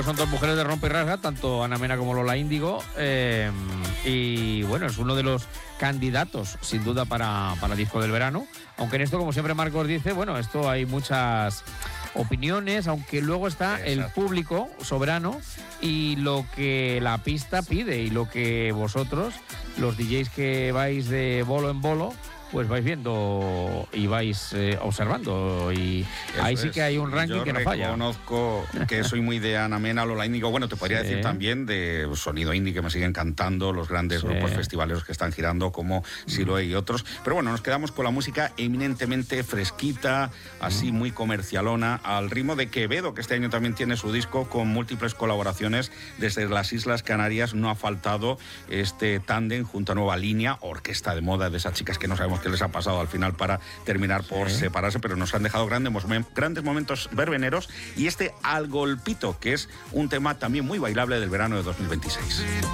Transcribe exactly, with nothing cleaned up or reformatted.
Son dos mujeres de rompe y rasga, tanto Ana Mena como Lola Índigo, eh, y bueno, es uno de los candidatos, sin duda, para, para el disco del verano, aunque en esto, como siempre Marcos dice, bueno, esto hay muchas opiniones, aunque luego está Exacto. el público soberano y lo que la pista pide y lo que vosotros, los D Js que vais de bolo en bolo, pues vais viendo y vais eh, observando, y Eso ahí sí es. que hay un ranking Yo que no falla. Yo reconozco que soy muy de Ana Mena, Lola Índigo, bueno, te podría sí. decir también de Sonido Indie, que me siguen cantando, los grandes sí. grupos festivaleros que están girando, como Siloé y otros, pero bueno, nos quedamos con la música eminentemente fresquita, así muy comercialona, al ritmo de Quevedo, que este año también tiene su disco con múltiples colaboraciones desde las Islas Canarias. No ha faltado este tándem junto a Nueva Línea, orquesta de moda de esas chicas que no sabemos qué les ha pasado al final para terminar por sí. separarse, pero nos han dejado grandes, grandes momentos verbeneros, y este Al Golpito, que es un tema también muy bailable del verano de dos mil veintiséis.